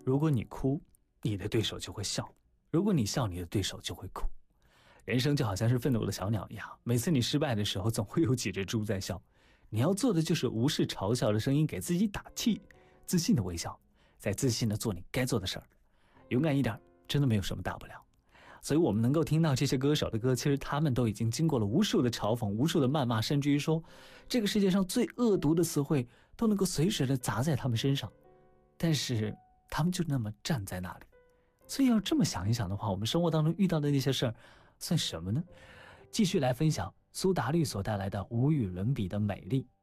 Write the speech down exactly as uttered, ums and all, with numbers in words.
如果你哭，你的对手就会笑；如果你笑，你的对手就会哭。人生就好像是愤怒的小鸟一样，每次你失败的时候，总会有几只猪在笑。你要做的就是无视嘲笑的声音，给自己打气，自信的微笑，再自信的做你该做的事儿。勇敢一点，真的没有什么大不了。所以我们能够听到这些歌手的歌，其实他们都已经经过了无数的嘲讽，无数的谩骂，甚至于说这个世界上最恶毒的词汇都能够随时的砸在他们身上，但是他们就那么站在那里。所以要这么想一想的话，我们生活当中遇到的那些事儿算什么呢？继续来分享苏打绿所带来的无与伦比的美丽。